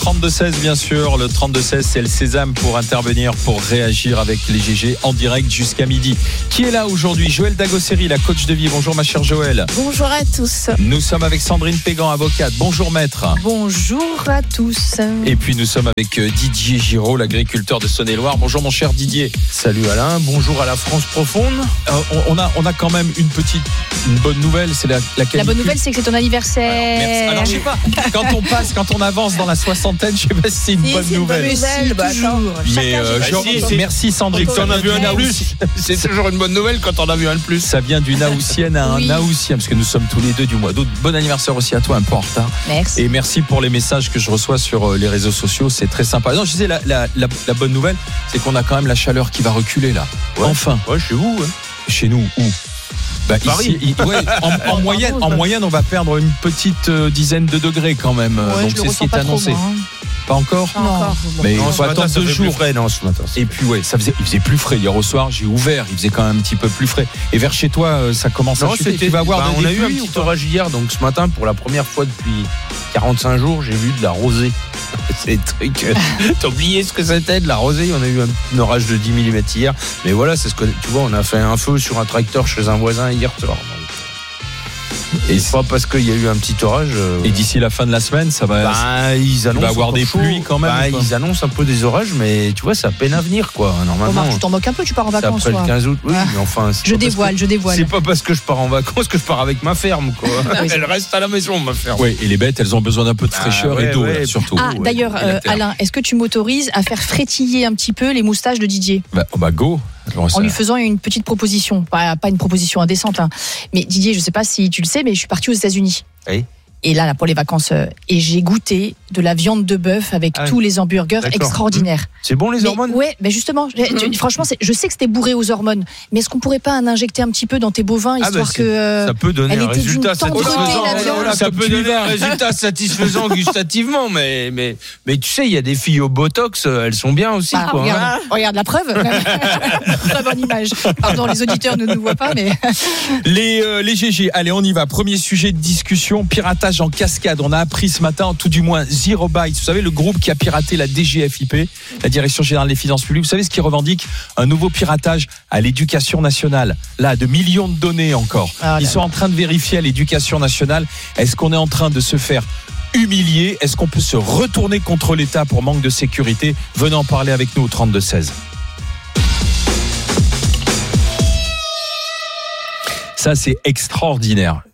32-16 bien sûr. Le 32-16 c'est le sésame pour intervenir, pour réagir avec les GG en direct jusqu'à midi. Qui est là aujourd'hui? Joël Dagosseri, la coach de vie. Bonjour ma chère Joël. Bonjour à tous. Nous sommes avec Sandrine Pégan, avocate. Bonjour maître. Bonjour à tous. Et puis nous sommes avec Didier Giraud, l'agriculteur de Saône-et-Loire. Bonjour mon cher Didier. Salut Alain, bonjour à la France profonde. On a quand même une bonne nouvelle, c'est la canicule. La bonne nouvelle, c'est que c'est ton anniversaire. Alors, merci. Alors je sais pas, quand on avance dans la soixantaine, je sais pas si c'est une bonne nouvelle. Mais merci Sandrine. Quand on a vu un de plus, c'est toujours une bonne nouvelle quand on a vu un de plus. Ça vient d'une Naoussienne à un Naoussien, parce que nous sommes tous les deux du mois d'août. Bon anniversaire aussi à toi, un peu en retard. Merci. Et merci pour les messages que je reçois sur les réseaux sociaux, c'est très sympa. Non, je disais, la bonne nouvelle, c'est qu'on a quand même la chaleur qui va reculer là. Ouais. Enfin. Ouais, chez vous. Ouais. Chez nous, où? Paris. Ici, en moyenne, on va perdre une petite dizaine de degrés quand même. Ouais, donc c'est ce qui est annoncé. Pas encore. Mais il faut attendre 2 jours. Frais, non, ce matin. Et puis il faisait plus frais hier au soir. J'ai ouvert, il faisait quand même un petit peu plus frais. Et vers chez toi, ça commence à chuter. Tu vas avoir on a eu un petit orage hier, donc ce matin, pour la première fois depuis 45 jours, j'ai vu de la rosée. C'est des trucs. T'as oublié ce que c'était de la rosée. On a eu un orage de 10 mm hier. Mais voilà, c'est ce que tu vois. On a fait un feu sur un tracteur chez un voisin hier soir. Et c'est pas parce qu'il y a eu un petit orage. Et d'ici la fin de la semaine, ça va. Ils annoncent. Il va avoir des pluies quand même. Ils annoncent un peu des orages, mais tu vois, ça peine à venir, quoi. Normalement. Tu t'en moques un peu, tu pars en vacances. C'est après le 15 août. Oui, mais enfin. Je dévoile. C'est pas parce que je pars en vacances que je pars avec ma ferme, quoi. Elle reste à la maison, ma ferme. Oui, et les bêtes, elles ont besoin d'un peu de fraîcheur et d'eau, là, surtout. D'ailleurs, Alain, est-ce que tu m'autorises à faire frétiller un petit peu les moustaches de Didier? Go. En lui faisant une petite proposition, pas une proposition indécente, hein. Mais Didier, je sais pas si tu le sais, mais je suis partie aux États-Unis. Oui. Et là, pour les vacances, et j'ai goûté de la viande de bœuf avec tous les hamburgers extraordinaires. C'est bon les hormones? Ouais, mais justement, franchement, je sais que c'était bourré aux hormones, mais est-ce qu'on pourrait pas en injecter un petit peu dans tes bovins, histoire que ça peut donner un résultat satisfaisant. Ça peut donner un résultat satisfaisant gustativement, mais tu sais, il y a des filles au botox, elles sont bien aussi, quoi. Regarde la preuve. Très bonne image. Pardon, les auditeurs ne nous voient pas, mais les GG. Allez, on y va. Premier sujet de discussion, piratage en cascade. On a appris ce matin, tout du moins, Zero Bytes. Vous savez, le groupe qui a piraté la DGFiP, la Direction Générale des Finances Publiques. Vous savez ce qui revendique? Un nouveau piratage à l'éducation nationale. Là, de millions de données encore. Ils sont en train de vérifier à l'éducation nationale. Est-ce qu'on est en train de se faire humilier? Est-ce qu'on peut se retourner contre l'État pour manque de sécurité? Venez en parler avec nous au 32-16. Ça, c'est extraordinaire.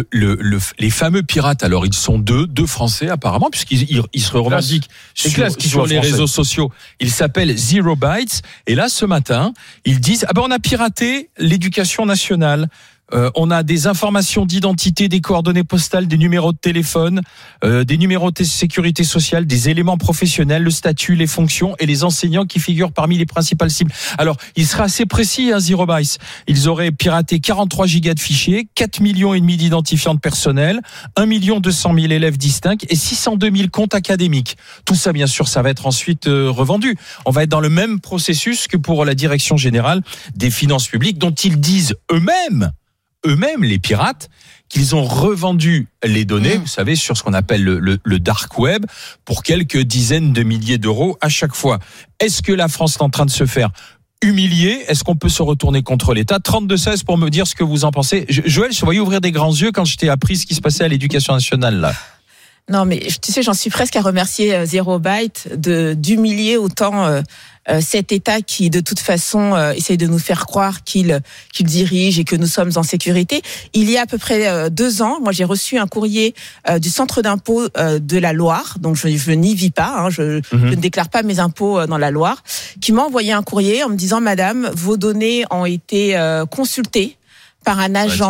Les fameux pirates, alors ils sont deux Français apparemment, puisqu'ils se revendiquent sur les réseaux sociaux. Ils s'appellent Zero Bytes. Et là, ce matin, ils disent on a piraté l'éducation nationale. On a des informations d'identité, des coordonnées postales, des numéros de téléphone, des numéros de sécurité sociale, des éléments professionnels, le statut, les fonctions et les enseignants qui figurent parmi les principales cibles. Alors, il sera assez précis, Zero Bytes. Ils auraient piraté 43 gigas de fichiers, 4,5 millions d'identifiants de personnel, 1 200 000 élèves distincts et 602 000 comptes académiques. Tout ça, bien sûr, ça va être ensuite revendu. On va être dans le même processus que pour la Direction Générale des Finances Publiques, dont ils disent eux-mêmes, les pirates, qu'ils ont revendu les données, vous savez, sur ce qu'on appelle le dark web, pour quelques dizaines de milliers d'euros à chaque fois. Est-ce que la France est en train de se faire humilier? Est-ce qu'on peut se retourner contre l'État? 32-16 pour me dire ce que vous en pensez. Joël, je te voyais ouvrir des grands yeux quand je t'ai appris ce qui se passait à l'éducation nationale, là. Non, mais tu sais, j'en suis presque à remercier Zero Bytes d'humilier autant cet État qui, de toute façon, essaye de nous faire croire qu'il dirige et que nous sommes en sécurité. Il y a à peu près 2 ans, moi, j'ai reçu un courrier du centre d'impôt de la Loire, donc je n'y vis pas, je ne déclare pas mes impôts dans la Loire, qui m'a envoyé un courrier en me disant « Madame, vos données ont été consultées par un agent ».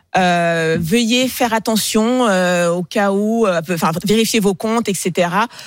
Veuillez faire attention au cas où, vérifiez vos comptes, etc.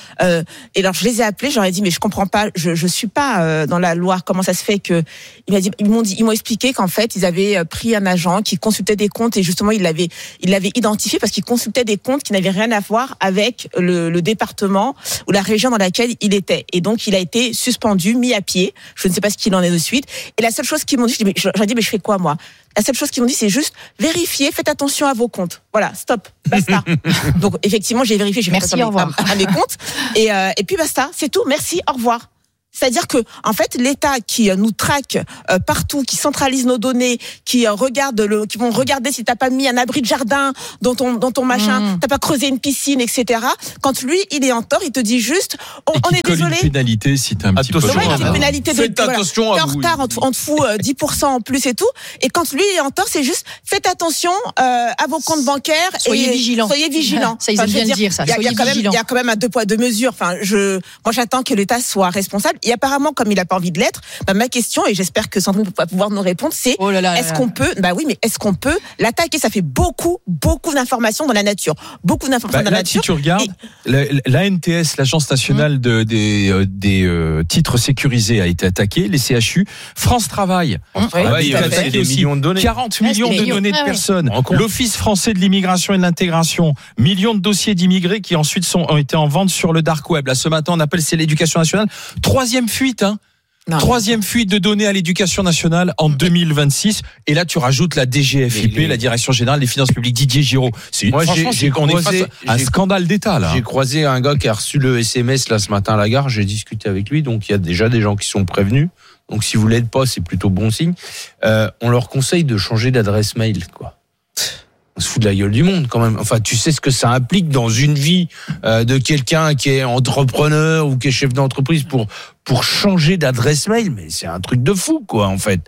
Et alors je les ai appelés, j'aurais dit mais je comprends pas, je suis pas dans la Loire, comment ça se fait que ils m'ont expliqué qu'en fait ils avaient pris un agent qui consultait des comptes et justement il l'avait identifié parce qu'il consultait des comptes qui n'avaient rien à voir avec le département ou la région dans laquelle il était, et donc il a été suspendu, mis à pied. Je ne sais pas ce qu'il en est de suite. Et la seule chose qu'ils m'ont dit, j'aurais dit mais je fais quoi moi? La seule chose qu'ils m'ont dit, c'est juste vérifiez, faites attention à vos comptes. Voilà, stop, basta. Donc effectivement, j'ai vérifié, j'ai fait merci, au revoir. À mes comptes, et puis basta, c'est tout. Merci, au revoir. C'est-à-dire que, en fait, l'État qui nous traque partout, qui centralise nos données, qui qui vont regarder si t'as pas mis un abri de jardin dans ton machin, t'as pas creusé une piscine, etc. Quand lui, il est en tort, il te dit juste, on est désolé. Une pénalité si t'es un petit peu. Une pénalité faites attention t'es à en vous. retard, on te fout 10% en plus et tout. Et quand lui il est en tort, c'est juste, faites attention à vos comptes bancaires. Soyez vigilants. Soyez vigilants. Ça, ils aiment bien le dire, ça. Soyez vigilants. Il y a quand même un 2 poids 2 mesures. Enfin, moi, j'attends que l'État soit responsable. Et apparemment, comme il a pas envie de l'être, ma question, et j'espère que Sandrine va pouvoir nous répondre, c'est est-ce qu'on peut, est-ce qu'on peut l'attaquer? Ça fait beaucoup d'informations dans la nature. Beaucoup d'informations dans la nature. Si tu regardes, l'ANTS, l'Agence nationale des titres sécurisés, a été attaquée, les CHU, France Travail a été attaqué aussi, millions de données. 40 millions de données de personnes. L'Office français de l'immigration et de l'intégration, millions de dossiers d'immigrés qui ensuite ont été en vente sur le dark web. Là, ce matin, on appelle, c'est l'éducation nationale. Troisième fuite, Troisième fuite de données à l'éducation nationale en 2026. Et là, tu rajoutes la DGFiP, la Direction Générale des Finances Publiques, Didier Giraud. On est face à un scandale d'État, là. J'ai croisé un gars qui a reçu le SMS, là, ce matin à la gare. J'ai discuté avec lui. Donc, il y a déjà des gens qui sont prévenus. Donc, si vous l'êtes pas, c'est plutôt bon signe. On leur conseille de changer d'adresse mail, quoi. On se fout de la gueule du monde quand même. Enfin, tu sais ce que ça implique dans une vie de quelqu'un qui est entrepreneur ou qui est chef d'entreprise pour changer d'adresse mail, mais c'est un truc de fou, quoi, en fait.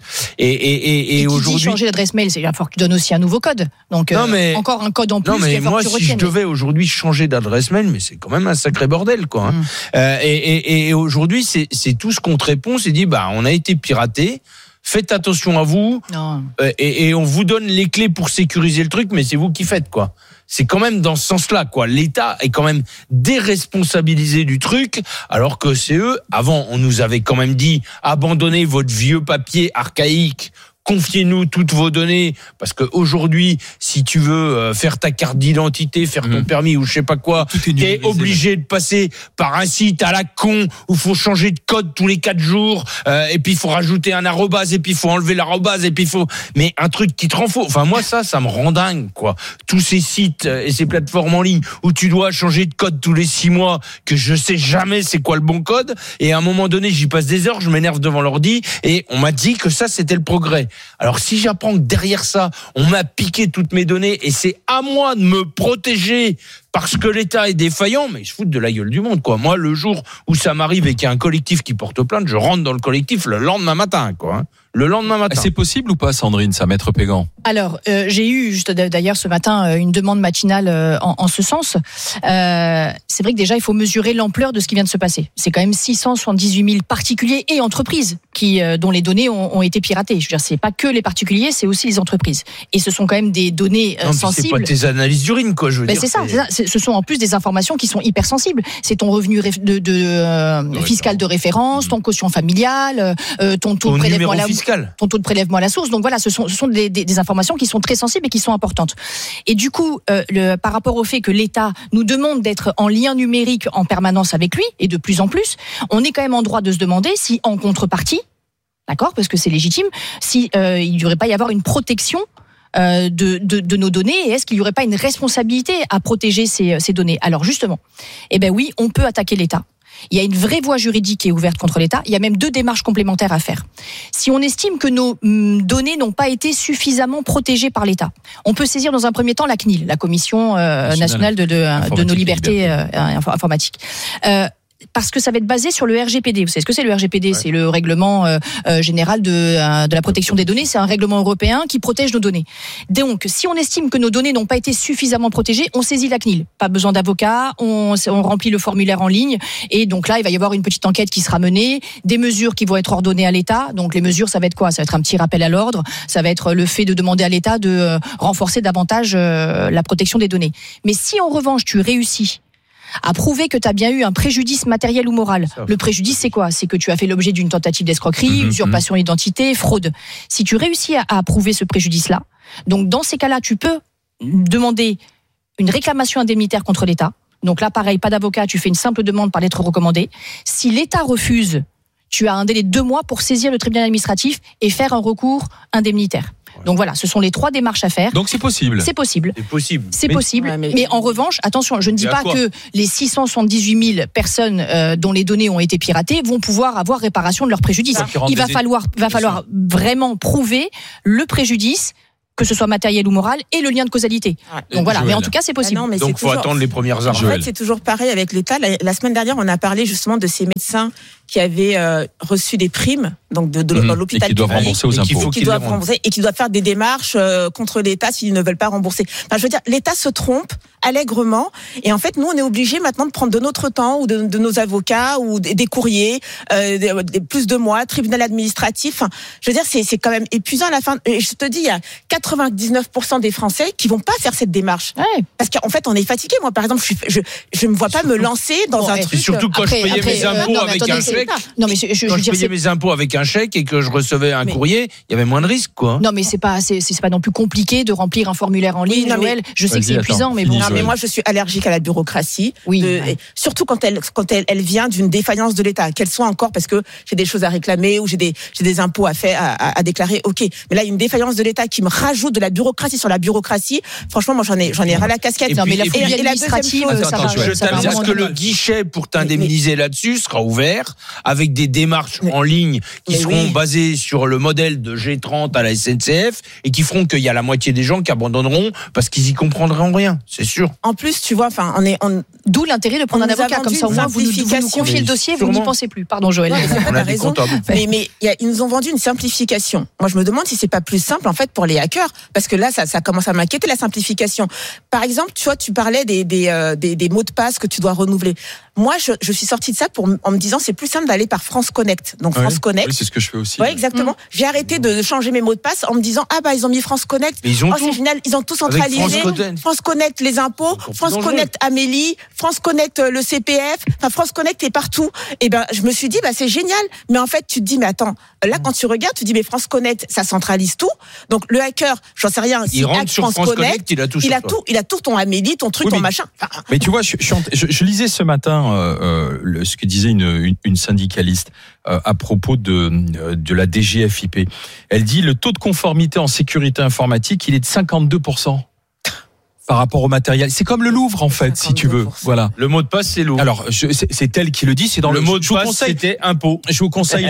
Et aujourd'hui, changer d'adresse mail, c'est il va falloir que tu donnes aussi un nouveau code. Donc encore un code en plus. Non, mais moi, si je devais aujourd'hui changer d'adresse mail, mais c'est quand même un sacré bordel, quoi. Et aujourd'hui, c'est tout ce qu'on te répond, c'est dit, on a été piraté. Faites attention à vous, et on vous donne les clés pour sécuriser le truc, mais c'est vous qui faites, quoi. C'est quand même dans ce sens-là, quoi. L'État est quand même déresponsabilisé du truc, alors que c'est eux. Avant, on nous avait quand même dit, abandonnez votre vieux papier archaïque, confiez-nous toutes vos données, parce que aujourd'hui, si tu veux faire ta carte d'identité, faire ton permis ou je sais pas quoi, t'es obligé de passer par un site à la con où faut changer de code tous les 4 jours, et puis il faut rajouter un arrobase, et puis il faut enlever l'arrobase, et puis il faut, mais un truc qui te rend fou. Enfin, moi, ça me rend dingue, quoi. Tous ces sites et ces plateformes en ligne où tu dois changer de code tous les 6 mois, que je sais jamais c'est quoi le bon code, et à un moment donné, j'y passe des heures, je m'énerve devant l'ordi, et on m'a dit que ça, c'était le progrès. Alors si j'apprends que derrière ça, on m'a piqué toutes mes données et c'est à moi de me protéger parce que l'État est défaillant, mais ils se foutent de la gueule du monde, quoi. Moi, le jour où ça m'arrive et qu'il y a un collectif qui porte plainte, je rentre dans le collectif le lendemain matin, quoi. Le lendemain matin. C'est possible ou pas, Sandrine, ça, Maître Pégan? Alors, j'ai eu juste d'ailleurs ce matin une demande matinale en ce sens. C'est vrai que déjà, il faut mesurer l'ampleur de ce qui vient de se passer. C'est quand même 678 000 particuliers et entreprises dont les données ont été piratées. Je veux dire, c'est pas que les particuliers, c'est aussi les entreprises. Et ce sont quand même des données sensibles. C'est pas tes analyses d'urine, quoi, je veux dire. C'est ça. Ce sont en plus des informations qui sont hyper sensibles. C'est ton revenu fiscal de référence, ton quotient familial, ton taux de prélèvement à la ton taux de prélèvement à la source. Donc voilà, ce sont des informations qui sont très sensibles et qui sont importantes. Et du coup, par rapport au fait que l'État nous demande d'être en lien numérique en permanence avec lui, et de plus en plus, on est quand même en droit de se demander si, en contrepartie, d'accord, parce que c'est légitime, si il n'y aurait pas y avoir une protection de nos données, et est-ce qu'il n'y aurait pas une responsabilité à protéger ces données? Alors justement, oui, on peut attaquer l'État. Il y a une vraie voie juridique qui est ouverte contre l'État. Il y a même 2 démarches complémentaires à faire. Si on estime que nos données n'ont pas été suffisamment protégées par l'État, on peut saisir dans un premier temps la CNIL, la Commission nationale de nos libertés informatiques. Parce que ça va être basé sur le RGPD. Vous savez ce que c'est le RGPD? C'est le règlement général de la protection des données. C'est un règlement européen qui protège nos données. Donc, si on estime que nos données n'ont pas été suffisamment protégées, on saisit la CNIL. Pas besoin d'avocat, on remplit le formulaire en ligne. Et donc là, il va y avoir une petite enquête qui sera menée, des mesures qui vont être ordonnées à l'État. Donc les mesures, ça va être quoi? Ça va être un petit rappel à l'ordre. Ça va être le fait de demander à l'État de renforcer davantage la protection des données. Mais si en revanche, tu réussis à prouver que tu as bien eu un préjudice matériel ou moral. Le préjudice, c'est quoi? C'est que tu as fait l'objet d'une tentative d'escroquerie, usurpation d'identité, fraude. Si tu réussis à prouver ce préjudice-là, donc dans ces cas-là, tu peux demander une réclamation indemnitaire contre l'État. Donc là, pareil, pas d'avocat, tu fais une simple demande par lettre recommandée. Si l'État refuse, tu as un délai de 2 mois pour saisir le tribunal administratif et faire un recours indemnitaire. Donc voilà, ce sont les 3 démarches à faire. Donc c'est possible. C'est possible. C'est possible. Ouais, mais en revanche, attention, je ne dis pas que les 678 000 personnes dont les données ont été piratées vont pouvoir avoir réparation de leur préjudice. Il va falloir vraiment prouver le préjudice, que ce soit matériel ou moral, et le lien de causalité. Donc voilà, mais en tout cas, c'est possible. Donc il faut attendre les premières armes. En fait, c'est toujours pareil avec l'État. La semaine dernière, on a parlé justement de ces médecins qui avaient reçu des primes donc dans l'hôpital et qui doivent rembourser aux impôts. Qui doivent rembourser et qui doivent faire des démarches contre l'État s'ils ne veulent pas rembourser. Enfin, je veux dire, l'État se trompe allègrement et en fait, nous, on est obligés maintenant de prendre de notre temps ou de nos avocats ou des courriers, plus de mois, tribunal administratif. Enfin, je veux dire, c'est quand même épuisant à la fin. Et je te dis, il y a 99% des Français qui vont pas faire cette démarche. Ouais. Parce qu'en fait, on est fatigué. Moi, par exemple, je me vois pas me lancer dans un truc. Surtout quand je payais mes impôts avec un chèque. Non, mais quand je payais mes impôts avec un chèque et que je recevais un courrier, il y avait moins de risques, quoi. Non, mais c'est pas non plus compliqué de remplir un formulaire en ligne, Joël. Je sais que c'est épuisant, mais bon. Non, mais moi, je suis allergique à la bureaucratie. Oui. Surtout quand elle vient d'une défaillance de l'État. Qu'elle soit encore parce que j'ai des choses à réclamer ou j'ai des impôts à déclarer. Ok. Mais là, il y a une défaillance de l'État qui me rajoute de la bureaucratie sur la bureaucratie. Franchement, moi, j'en ai ras la casquette. Non, mais la phobie administrative, ça va. Je t'annonce que le guichet pour t'indemniser là-dessus sera ouvert avec des démarches en ligne qui seront basées sur le modèle de G30 à la SNCF et qui feront qu'il y a la moitié des gens qui abandonneront parce qu'ils y comprendront rien, c'est sûr. En plus, tu vois, enfin, d'où l'intérêt de prendre un avocat comme ça. Au moins, vous nous confiez le dossier, vous n'y pensez plus. Pardon, Joël. On a raison. Mais ils nous ont vendu une simplification. Moi, je me demande si c'est pas plus simple en fait pour les hackers, parce que là, ça commence à m'inquiéter la simplification. Par exemple, tu vois, tu parlais des mots de passe que tu dois renouveler. Moi, je suis sortie de ça en me disant c'est plus simple d'aller par France Connect. Donc France Connect. Oui, c'est ce que je fais aussi. Ouais, exactement. J'ai arrêté de changer mes mots de passe en me disant ils ont mis France Connect. Mais ils ont tout. C'est génial, ils ont tout centralisé. France Connect les impôts, France Connect Amélie, France Connect le CPF, enfin France Connect est partout. Et je me suis dit c'est génial, mais en fait tu te dis mais attends, là quand tu regardes, tu te dis mais France Connect ça centralise tout. Donc le hacker, j'en sais rien, il rentre sur France Connect, il a tout ton Amélie, ton truc, ton machin. Mais tu vois, je lisais ce matin ce que disait une syndicaliste à propos de la DGFiP. Elle dit le taux de conformité en sécurité informatique, il est de 52%. Par rapport au matériel, c'est comme le Louvre en fait, si tu veux. Voilà. Le mot de passe c'est Louvre. Alors c'est elle qui le dit, c'est dans le mot de passe. C'était impôt. Je vous conseille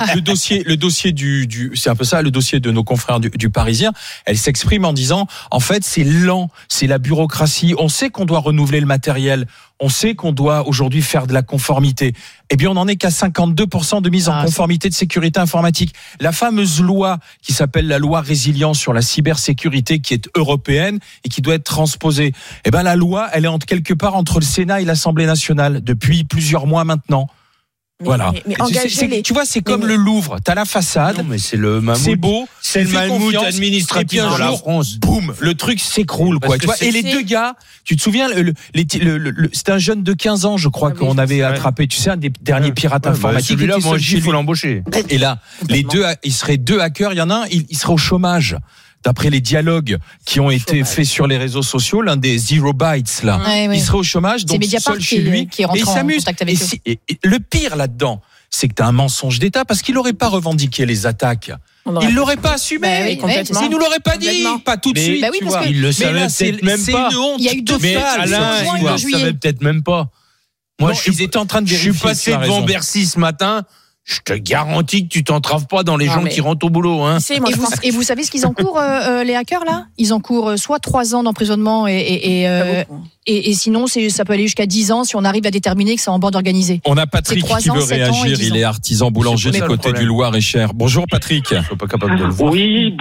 le dossier du c'est un peu ça, le dossier de nos confrères du Parisien. Elle s'exprime en disant en fait c'est lent, c'est la bureaucratie. On sait qu'on doit renouveler le matériel. On sait qu'on doit aujourd'hui faire de la conformité. Eh bien, on n'en est qu'à 52% de mise en conformité de sécurité informatique. La fameuse loi qui s'appelle la loi résilience sur la cybersécurité, qui est européenne et qui doit être transposée. Eh bien, la loi, elle est quelque part entre le Sénat et l'Assemblée nationale depuis plusieurs mois maintenant. Voilà. Mais tu vois, c'est comme le Louvre. T'as la façade. Non, mais c'est le mammouth. C'est beau. C'est le mammouth administratif de la France. Boum, le truc s'écroule, quoi. Tu vois. Et les deux gars, tu te souviens, c'était un jeune de 15 ans, je crois, qu'on avait attrapé. Tu sais, un des derniers pirates informatiques. Celui-là, moi, il faut l'embaucher. Et là, les deux, ils seraient 2 hackers. Il y en a un, il serait au chômage. D'après les dialogues qui ont été faits sur les réseaux sociaux, l'un des Zero Bytes, là, il serait au chomage, donc seul chez lui, qui rentre en contact avec eux. Et le pire là-dedans, c'est que tu as un mensonge d'État, parce qu'il n'aurait pas revendiqué les attaques. Il l'aurait pas assumé. Il nous l'aurait pas dit, pas tout de suite. Tu vois. Il le savait peut-être même pas. C'est une honte. Il y a eu 2 mais Alain, il le savait peut-être même pas. Moi, ils étaient en train de vérifier. Je suis passé devant Bercy ce matin. Je te garantis que tu t'entraves pas dans les gens qui rentrent au boulot. Hein. Et vous savez ce qu'ils encourent, les hackers, là ? Ils encourent soit 3 ans d'emprisonnement et sinon, ça peut aller jusqu'à 10 ans si on arrive à déterminer que c'est en bande organisée. On a Patrick qui veut réagir. Il est artisan boulanger du côté du Loir-et-Cher. Bonjour Patrick. Je suis pas capable de le voir.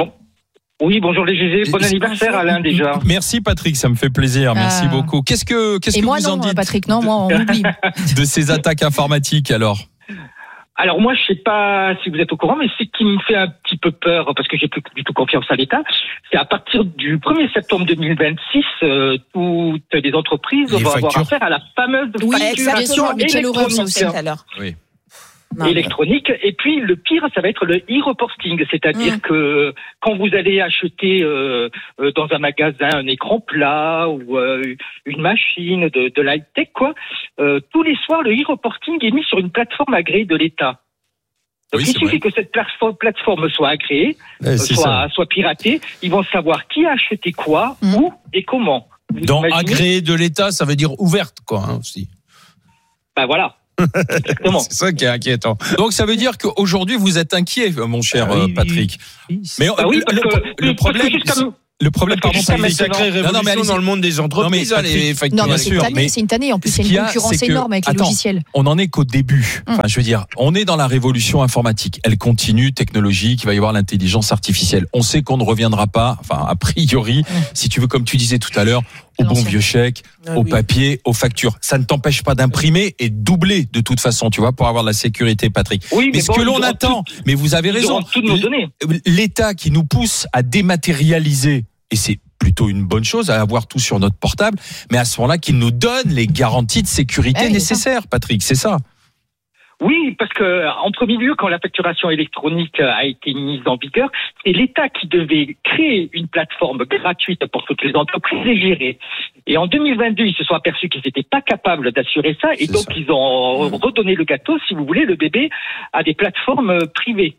Oui, bonjour les GG. Bon anniversaire Alain déjà. Merci Patrick, ça me fait plaisir. Merci beaucoup. Qu'est-ce que vous en dites, Patrick, non, moi on oublie. De ces attaques informatiques alors ? Alors moi, je sais pas si vous êtes au courant, mais ce qui me fait un petit peu peur, parce que j'ai plus du tout confiance à l'État, c'est à partir du 1er septembre 2026, toutes les entreprises vont avoir affaire à la fameuse facturation électronique. Et puis le pire, ça va être le e-reporting, c'est-à-dire que quand vous allez acheter dans un magasin un écran plat ou une machine de l'high-tech, tous les soirs le e-reporting est mis sur une plateforme agréée de l'État. Donc, il suffit que cette plateforme soit agréée, soit piratée. Ils vont savoir qui a acheté quoi, où et comment. Dans agréé de l'État, ça veut dire ouverte, quoi, aussi. Ben voilà. Exactement. C'est ça qui est inquiétant. Donc ça veut dire qu'aujourd'hui vous êtes inquiet, mon cher Patrick. Mais le problème. Le problème, pardon, c'est une sacrée révolution dans le monde des entreprises. C'est une tannée. En plus, il y a une concurrence énorme avec les logiciels. On n'en est qu'au début. Enfin, je veux dire, on est dans la révolution informatique. Elle continue, technologique. Il va y avoir l'intelligence artificielle. On sait qu'on ne reviendra pas, enfin, a priori, si tu veux, comme tu disais tout à l'heure, au bon vieux chèque, au papier, aux factures. Ça ne t'empêche pas d'imprimer et doubler de toute façon, tu vois, pour avoir de la sécurité, Patrick. Oui, mais ce que l'on attend, mais vous avez raison, l'État qui nous pousse à dématérialiser, et c'est plutôt une bonne chose à avoir tout sur notre portable, mais à ce moment-là, qu'il nous donne les garanties de sécurité nécessaires, Patrick, c'est ça. Oui, parce que en premier lieu, quand la facturation électronique a été mise en vigueur, c'est l'État qui devait créer une plateforme gratuite pour toutes les entreprises et gérer. Et en 2022, ils se sont aperçus qu'ils n'étaient pas capables d'assurer ça, et donc ils ont redonné le gâteau, si vous voulez, le bébé, à des plateformes privées.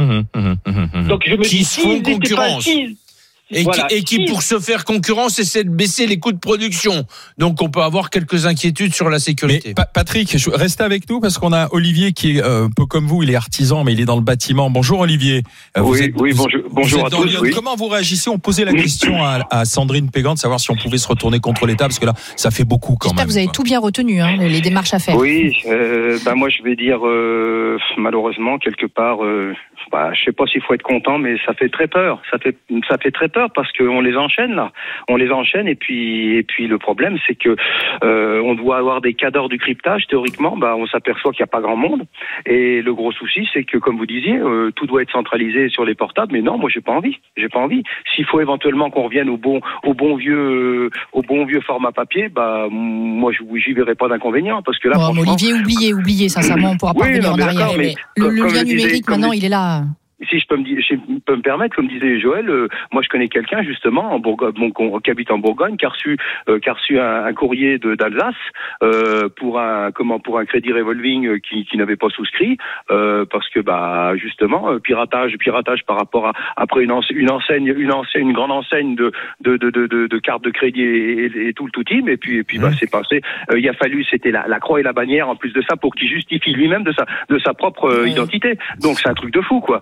Donc je me dis, se font concurrence. Et qui, pour se faire concurrence, essaie de baisser les coûts de production. Donc, on peut avoir quelques inquiétudes sur la sécurité. Mais, Patrick, restez avec nous parce qu'on a Olivier qui est un peu comme vous, il est artisan, mais il est dans le bâtiment. Bonjour Olivier. Bonjour à tous. Comment vous réagissez? On posait la question à Sandrine Pégan de savoir si on pouvait se retourner contre l'État, parce que là, ça fait beaucoup quand même. J'espère que vous avez tout bien retenu, les démarches à faire. Oui, moi je vais dire, malheureusement, quelque part, je sais pas s'il faut être content, mais ça fait très peur. Ça fait très peur parce qu'on les enchaîne là. On les enchaîne et puis le problème c'est que on doit avoir des cadres du cryptage. Théoriquement, on s'aperçoit qu'il n'y a pas grand monde. Et le gros souci c'est que, comme vous disiez, tout doit être centralisé sur les portables. Mais non, moi j'ai pas envie. S'il faut éventuellement qu'on revienne au bon vieux format papier, moi j'y verrai pas d'inconvénient parce que là. Olivier, oubliez, sincèrement, on pourra pas revenir en arrière. Mais le lien numérique maintenant, il est là. Si je peux me permettre, comme disait Joël, moi je connais quelqu'un justement en Bourgogne, qui habite en Bourgogne, qui a reçu un courrier d'Alsace pour un crédit revolving qui n'avait pas souscrit parce que justement piratage par rapport à après une grande enseigne de cartes de crédit et tout le team et puis c'est passé. Il a fallu, c'était la croix et la bannière en plus de ça pour qu'il justifie lui-même de sa propre identité. Donc c'est un truc de fou quoi.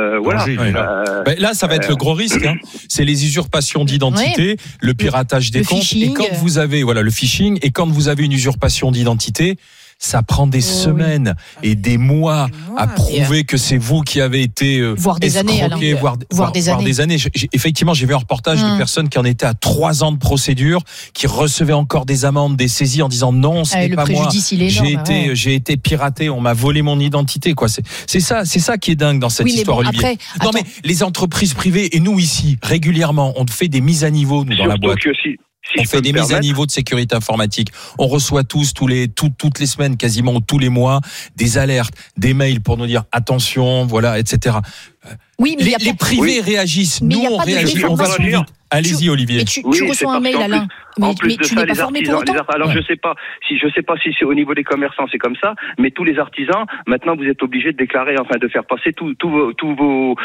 Là, ça va être le gros risque. C'est les usurpations d'identité, le piratage des comptes. Phishing. Et quand vous avez le phishing, et quand vous avez une usurpation d'identité, ça prend des semaines et des mois à prouver que c'est vous qui avez été voire des années, voire des années. Effectivement, j'ai vu un reportage de personnes qui en étaient à 3 ans de procédure, qui recevaient encore des amendes, des saisies en disant non, ce n'est pas moi. J'ai été piraté, on m'a volé mon identité, quoi. C'est ça qui est dingue dans cette histoire, Olivier. Mais les entreprises privées et nous ici, régulièrement, on fait des mises à niveau dans la boîte. On fait des mises à niveau de sécurité informatique. On reçoit toutes les semaines, quasiment, ou tous les mois, des alertes, des mails pour nous dire attention, etc. Oui, mais les privés réagissent. Nous, on réagit. On va plus vite. Allez-y, Olivier. Mais tu reçois un mail, Alain. En plus de tu ça, n'es pas formé pour autant. Alors je sais pas si c'est au niveau des commerçants c'est comme ça, mais tous les artisans maintenant vous êtes obligés de déclarer, de faire passer toutes vos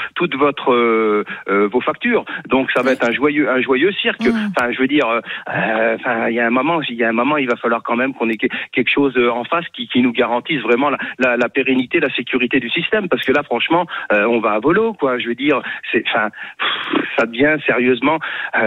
factures. Donc ça va être un joyeux cirque. Enfin je veux dire, il y a un moment il va falloir quand même qu'on ait quelque chose en face qui nous garantisse vraiment la pérennité, la sécurité du système, parce que là franchement on va à volo quoi. Je veux dire ça devient sérieusement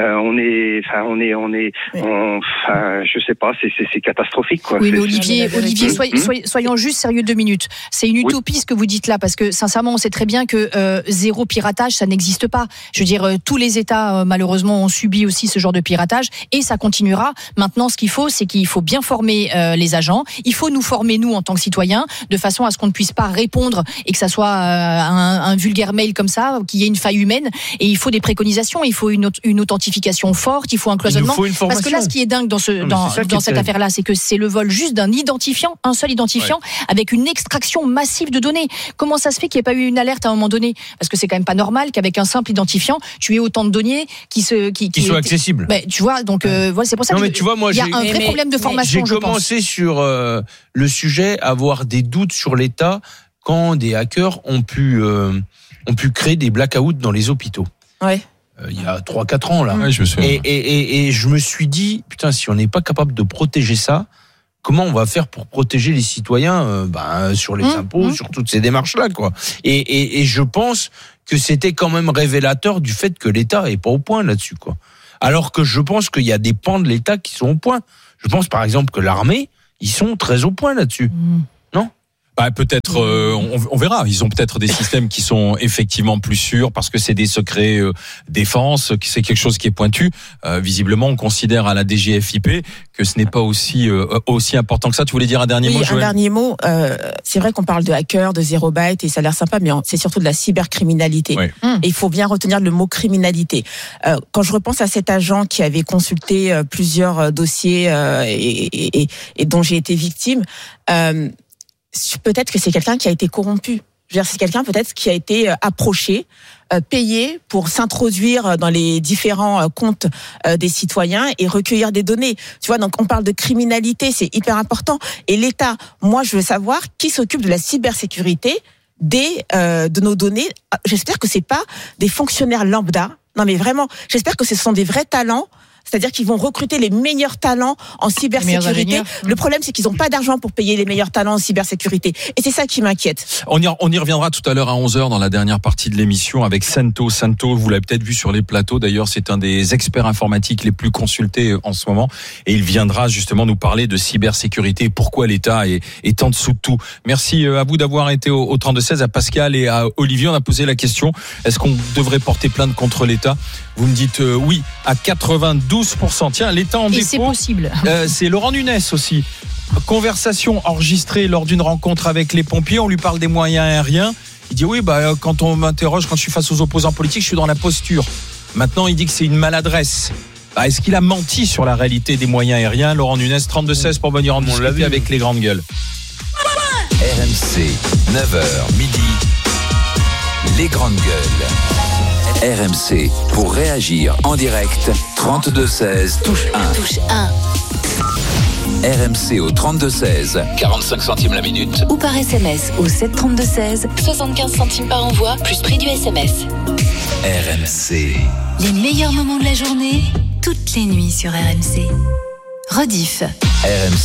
je sais pas, c'est catastrophique quoi. Oui, mais Olivier, soyons juste sérieux 2 minutes. C'est une utopie ce que vous dites là, parce que sincèrement, on sait très bien que zéro piratage, ça n'existe pas. Je veux dire, tous les États malheureusement ont subi aussi ce genre de piratage et ça continuera. Maintenant, ce qu'il faut, c'est qu'il faut bien former les agents. Il faut nous former nous en tant que citoyens, de façon à ce qu'on ne puisse pas répondre et que ça soit un vulgaire mail comme ça, qu'il y ait une faille humaine. Et il faut des préconisations, il faut une authentification forte, il faut un cloisonnement. Parce que là, ce qui est dingue dans cette affaire-là, c'est que c'est le vol juste d'un identifiant, un seul identifiant, avec une extraction massive de données. Comment ça se fait qu'il n'y ait pas eu une alerte à un moment donné? Parce que c'est quand même pas normal qu'avec un simple identifiant, tu aies autant de données qui soient accessibles. Tu vois, donc voilà, c'est pour ça qu'il y a un vrai problème de formation. J'ai commencé sur le sujet à avoir des doutes sur l'État. quand des hackers ont pu créer des blackouts dans les hôpitaux. Ouais. Il y a 3-4 ans là. Ouais, je me souviens. Et je me suis dit, putain, si on n'est pas capable de protéger ça, comment on va faire pour protéger les citoyens sur les impôts, sur toutes ces démarches-là, quoi. Et je pense que c'était quand même révélateur du fait que l'État est pas au point là-dessus, quoi. Alors que je pense qu'il y a des pans de l'État qui sont au point. Je pense par exemple que l'armée, ils sont très au point là-dessus. Non ? Peut-être, on verra. Ils ont peut-être des systèmes qui sont effectivement plus sûrs parce que c'est des secrets défense, que c'est quelque chose qui est pointu. Visiblement, on considère à la DGFiP que ce n'est pas aussi important que ça. Tu voulais dire un dernier mot, Joël ? Un dernier mot. C'est vrai qu'on parle de hackers, de Zero Byte et ça a l'air sympa, mais c'est surtout de la cybercriminalité. Oui. Et il faut bien retenir le mot criminalité. Quand je repense à cet agent qui avait consulté plusieurs dossiers et dont j'ai été victime. Peut-être que c'est quelqu'un qui a été corrompu. Je veux dire, c'est quelqu'un peut-être qui a été approché, payé pour s'introduire dans les différents comptes des citoyens et recueillir des données. Tu vois, donc on parle de criminalité, c'est hyper important. Et l'État, moi, je veux savoir qui s'occupe de la cybersécurité de nos données. J'espère que c'est pas des fonctionnaires lambda. Non, mais vraiment, j'espère que ce sont des vrais talents. C'est-à-dire qu'ils vont recruter les meilleurs talents en cybersécurité. Le problème, c'est qu'ils n'ont pas d'argent pour payer les meilleurs talents en cybersécurité. Et c'est ça qui m'inquiète. On y reviendra tout à l'heure à 11h dans la dernière partie de l'émission avec Sento. Sento, vous l'avez peut-être vu sur les plateaux. D'ailleurs, c'est un des experts informatiques les plus consultés en ce moment. Et il viendra justement nous parler de cybersécurité. Pourquoi l'État est en dessous de tout. Merci à vous d'avoir été au 32-16, à Pascal et à Olivier. On a posé la question, est-ce qu'on devrait porter plainte contre l'État ? Vous me dites oui à 92%. Tiens, l'État en défaut. Et c'est possible. C'est Laurent Nunez aussi. Conversation enregistrée lors d'une rencontre avec les pompiers. On lui parle des moyens aériens. Il dit oui, quand on m'interroge, quand je suis face aux opposants politiques, je suis dans la posture. Maintenant, il dit que c'est une maladresse. Est-ce qu'il a menti sur la réalité des moyens aériens ? Laurent Nunez, 32-16 pour venir en discuter avec les grandes gueules. RMC, 9h midi. Les grandes gueules. RMC, pour réagir en direct, 32-16, touche 1. Touche 1. RMC au 32-16, 45 centimes la minute. Ou par SMS au 732-16, 75 centimes par envoi, plus prix du SMS. RMC. Les meilleurs moments de la journée, toutes les nuits sur RMC. Rediff. RMC.